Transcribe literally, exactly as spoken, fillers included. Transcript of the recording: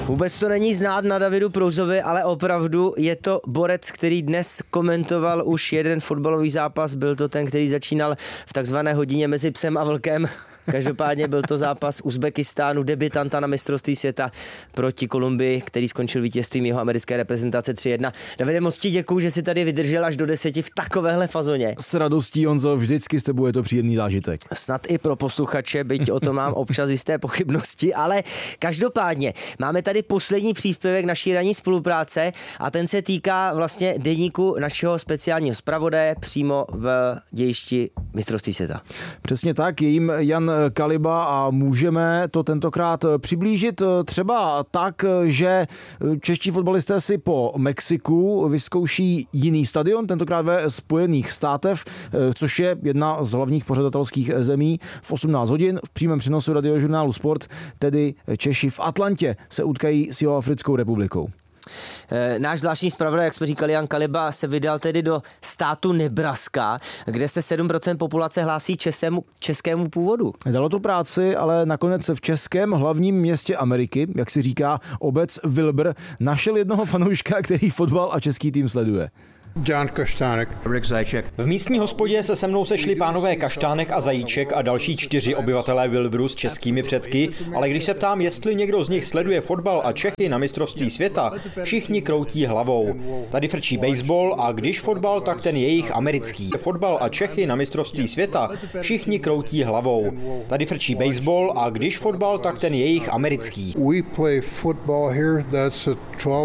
Vůbec to není znát na Davidu Prouzovi, ale opravdu je to borec, který dnes komentoval už jeden fotbalový zápas. Byl to ten, který začínal v takzvané hodině mezi psem a vlkem. Každopádně byl to zápas Uzbekistánu, debutanta na mistrovství světa proti Kolumbii, který skončil vítězstvím jeho americké reprezentace tři jedna. Davide, moc ti děkuju, že si tady vydržel až do deseti v takovéhle fazoně. S radostí, Honzo, vždycky s tebou je to příjemný zážitek. Snad i pro posluchače, byť o to mám občas jisté pochybnosti, ale každopádně máme tady poslední příspěvek naší ranní spolupráce a ten se týká vlastně deníku našeho speciálního zpravodaje přímo v dějišti mistrovství světa. Přesně tak, je jim Jan Kaliba a můžeme to tentokrát přiblížit třeba tak, že čeští fotbalisté si po Mexiku vyzkouší jiný stadion, tentokrát ve Spojených státech, což je jedna z hlavních pořadatelských zemí. V osmnáct hodin v přímém přenosu radiožurnálu Sport, tedy Češi v Atlantě se utkají s Jihoafrickou republikou. Náš zvláštní zpravodaj, jak jsme říkali, Jan Kaliba, se vydal tedy do státu Nebraska, kde se sedm procent populace hlásí českému, českému původu. Dalo to práci, ale nakonec v českém hlavním městě Ameriky, jak si říká obec Wilbur, našel jednoho fanouška, který fotbal a český tým sleduje. Jan Kaštánek. Rick Zajíček. V místní hospodě se se mnou sešli pánové Kaštánek a Zajíček a další čtyři obyvatelé Wilburu s českými předky, ale když se ptám, jestli někdo z nich sleduje fotbal a Čechy na mistrovství světa, všichni kroutí hlavou. Tady frčí baseball a když fotbal, tak ten jejich americký. Fotbal a Čechy na mistrovství světa, všichni kroutí hlavou. Tady frčí baseball a když fotbal, tak ten jejich americký. We play football here, that's a twelve